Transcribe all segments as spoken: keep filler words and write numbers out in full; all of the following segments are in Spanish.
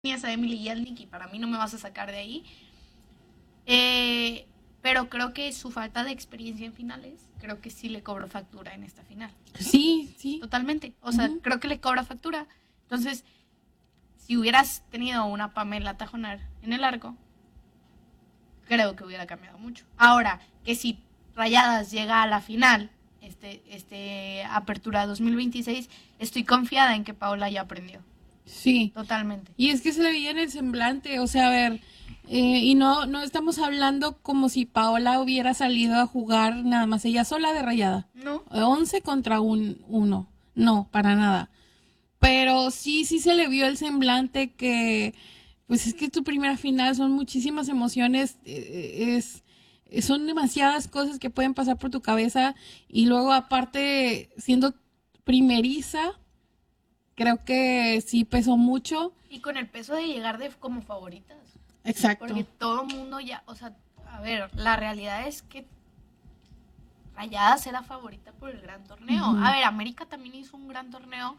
a Emily Yelnik y para mí no me vas a sacar de ahí. Eh, pero creo que su falta de experiencia en finales, creo que sí le cobró factura en esta final. Sí, sí. Totalmente. O sea, uh-huh. creo que le cobra factura. Entonces, si hubieras tenido una Pamela Tajonar en el arco, creo que hubiera cambiado mucho. Ahora, que si Rayadas llega a la final, este, este Apertura dos mil veintiséis, estoy confiada en que Paola ya aprendió. Sí. Totalmente. Y es que se le veía en el semblante, o sea, a ver, eh, y no, no estamos hablando como si Paola hubiera salido a jugar nada más ella sola de Rayada. No. once contra un, uno. No, para nada. Pero sí, sí se le vio el semblante que, pues es que tu primera final son muchísimas emociones, eh, es, son demasiadas cosas que pueden pasar por tu cabeza y luego aparte siendo primeriza, creo que sí pesó mucho. Y con el peso de llegar de como favoritas. Exacto. Porque todo el mundo ya, o sea, a ver, la realidad es que Rayadas era favorita por el gran torneo. Uh-huh. A ver, América también hizo un gran torneo,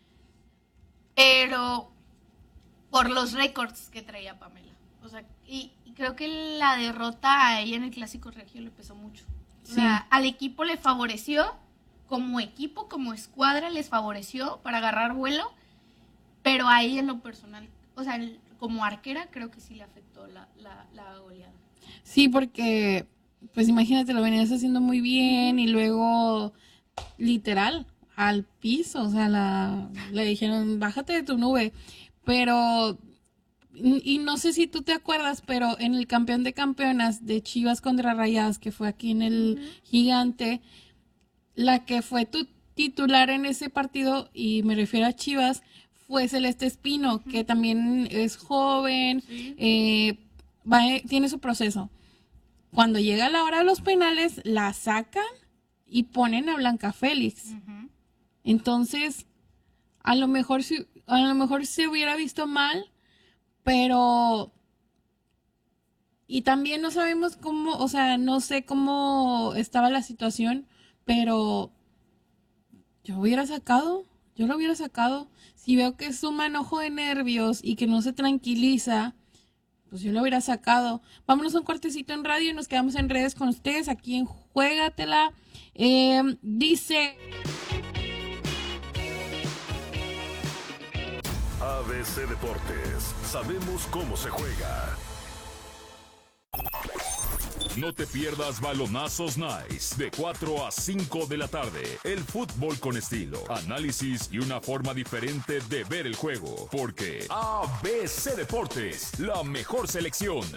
pero por los récords que traía Pamela. O sea, y, y creo que la derrota a ella en el Clásico Regio le pesó mucho. O sí. sea, al equipo le favoreció, como equipo, como escuadra, les favoreció para agarrar vuelo, pero a ella en lo personal, o sea, como arquera, creo que sí le afectó la, la, la goleada. Sí, porque, pues imagínate, lo venías haciendo muy bien y luego, literal, al piso, o sea, la, le dijeron, bájate de tu nube, pero, y no sé si tú te acuerdas, pero en el campeón de campeonas de Chivas contra Rayadas, que fue aquí en el uh-huh. Gigante, la que fue tu titular en ese partido, y me refiero a Chivas, fue Celeste Espino, uh-huh. que también es joven, sí. eh, va, tiene su proceso. Cuando llega la hora de los penales, la sacan y ponen a Blanca Félix. Uh-huh. Entonces, a lo mejor si, a lo mejor se hubiera visto mal, pero y también no sabemos cómo, o sea, no sé cómo estaba la situación, pero yo hubiera sacado, yo lo hubiera sacado. Si veo que es un manojo de nervios y que no se tranquiliza, pues yo lo hubiera sacado. Vámonos a un cortecito en radio y nos quedamos en redes con ustedes aquí en Juégatela. Eh, dice... A B C Deportes, sabemos cómo se juega. No te pierdas Balonazos Nice, de cuatro a cinco de la tarde. El fútbol con estilo, análisis y una forma diferente de ver el juego. Porque A B C Deportes, la mejor selección.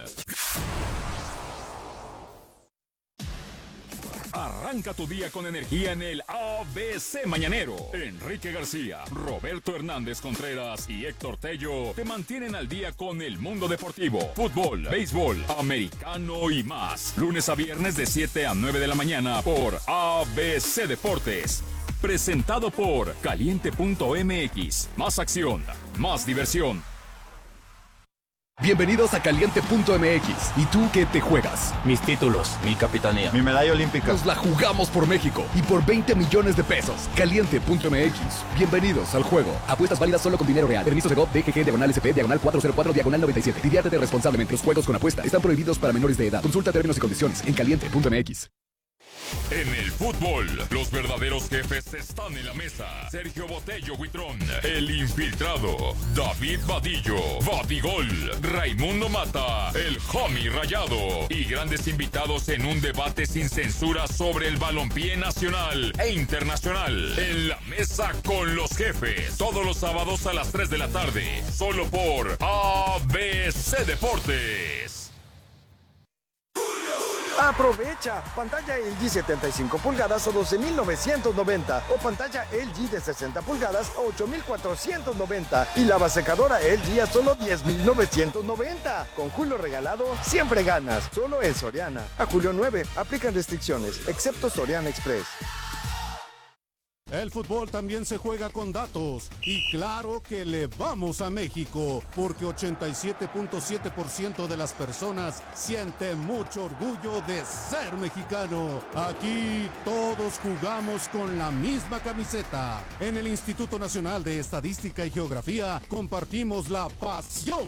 Arranca tu día con energía en el A B C Mañanero. Enrique García, Roberto Hernández Contreras y Héctor Tello te mantienen al día con el mundo deportivo, fútbol, béisbol, americano y más. Lunes a viernes de siete a nueve de la mañana por A B C Deportes. Presentado por Caliente punto M X. Más acción, más diversión. Bienvenidos a Caliente punto M X. ¿Y tú qué te juegas? Mis títulos, mi capitanía, mi medalla olímpica. Nos la jugamos por México y por veinte millones de pesos. Caliente punto M X. Bienvenidos al juego. Apuestas válidas solo con dinero real. Permisos de G O V, D G G, diagonal S P, diagonal cuatrocientos cuatro, diagonal noventa y siete. Diviértete responsablemente. Los juegos con apuesta están prohibidos para menores de edad. Consulta términos y condiciones en Caliente punto M X. En el fútbol, los verdaderos jefes están en la mesa. Sergio Botello Huitrón, el infiltrado. David Vadillo, Vadigol. Raimundo Mata, el homie rayado. Y grandes invitados en un debate sin censura sobre el balompié nacional e internacional. En la mesa con los jefes. Todos los sábados a las tres de la tarde. Solo por A B C Deportes. Aprovecha, pantalla L G setenta y cinco pulgadas a doce mil novecientos noventa o pantalla L G de sesenta pulgadas a ocho mil cuatrocientos noventa y lavasecadora L G a solo diez mil novecientos noventa. Con Julio regalado, siempre ganas. Solo en Soriana. A julio nueve, aplican restricciones, excepto Soriana Express. El fútbol también se juega con datos y claro que le vamos a México porque ochenta y siete punto siete por ciento de las personas sienten mucho orgullo de ser mexicano. Aquí todos jugamos con la misma camiseta. En el Instituto Nacional de Estadística y Geografía compartimos la pasión